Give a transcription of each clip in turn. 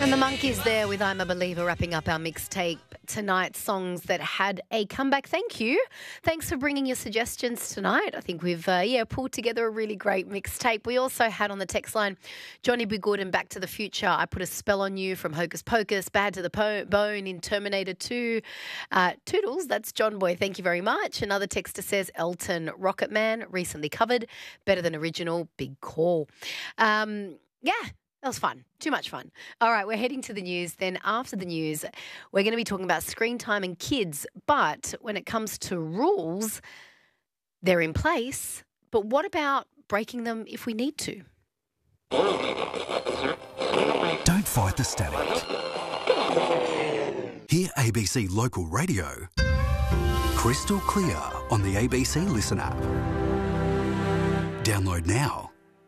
And the Monkeys there with I'm a Believer, wrapping up our mixtape tonight, songs that had a comeback. Thank you. Thanks for bringing your suggestions tonight. I think we've pulled together a really great mixtape. We also had on the text line Johnny B. Good and Back to the Future, I Put a Spell on You from Hocus Pocus, Bad to the Bone in Terminator 2. Toodles, that's John Boy. Thank you very much. Another texter says Elton, Rocket Man, recently covered, better than original, big call. That was fun. Too much fun. All right, we're heading to the news. Then after the news, we're going to be talking about screen time and kids. But when it comes to rules, they're in place. But what about breaking them if we need to? Don't fight the static. Hear ABC Local Radio crystal clear on the ABC Listen app. Download now.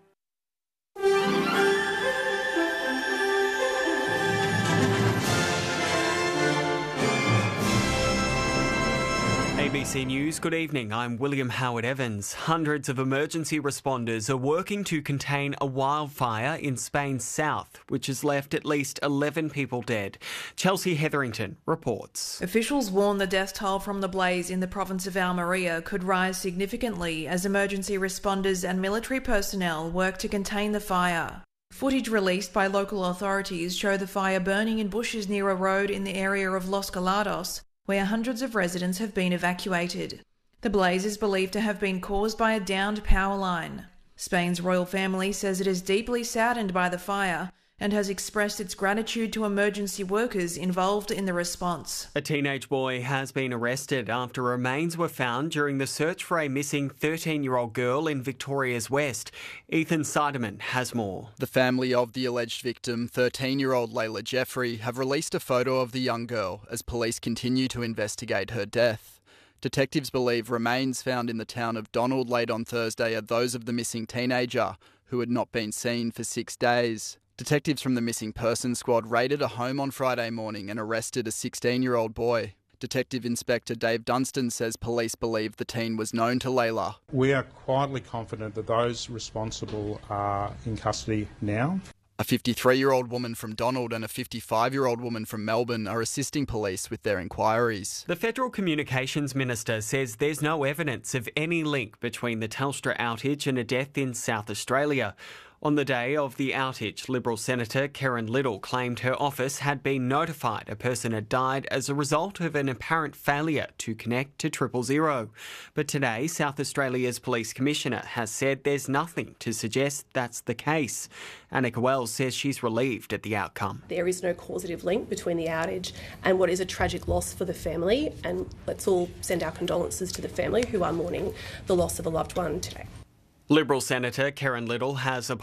ABC News, good evening. I'm William Howard Evans. Hundreds of emergency responders are working to contain a wildfire in Spain's south, which has left at least 11 people dead. Chelsea Hetherington reports. Officials warn the death toll from the blaze in the province of Almeria could rise significantly as emergency responders and military personnel work to contain the fire. Footage released by local authorities show the fire burning in bushes near a road in the area of Los Colados, where hundreds of residents have been evacuated. The blaze is believed to have been caused by a downed power line. Spain's royal family says it is deeply saddened by the fire and has expressed its gratitude to emergency workers involved in the response. A teenage boy has been arrested after remains were found during the search for a missing 13-year-old girl in Victoria's West. Ethan Seidemann has more. The family of the alleged victim, 13-year-old Layla Jeffrey, have released a photo of the young girl as police continue to investigate her death. Detectives believe remains found in the town of Donald late on Thursday are those of the missing teenager, who had not been seen for 6 days. Detectives from the Missing Persons Squad raided a home on Friday morning and arrested a 16-year-old boy. Detective Inspector Dave Dunstan says police believe the teen was known to Layla. We are quietly confident that those responsible are in custody now. A 53-year-old woman from Donald and a 55-year-old woman from Melbourne are assisting police with their inquiries. The Federal Communications Minister says there's no evidence of any link between the Telstra outage and a death in South Australia. On the day of the outage, Liberal Senator Karen Little claimed her office had been notified a person had died as a result of an apparent failure to connect to 000. But today, South Australia's Police Commissioner has said there's nothing to suggest that's the case. Annika Wells says she's relieved at the outcome. There is no causative link between the outage and what is a tragic loss for the family, and let's all send our condolences to the family who are mourning the loss of a loved one today. Liberal Senator Karen Little has